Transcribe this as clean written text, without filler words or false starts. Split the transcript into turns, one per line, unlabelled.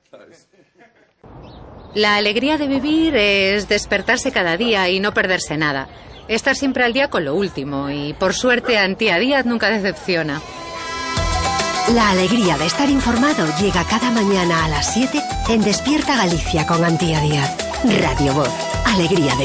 La alegría de vivir es despertarse cada día y no perderse nada. Estar siempre al día con lo último y, por suerte, Antía Díaz nunca decepciona.
La alegría de estar informado llega cada mañana a las 7 en Despierta Galicia con Antía Díaz. Radio Voz. Alegría de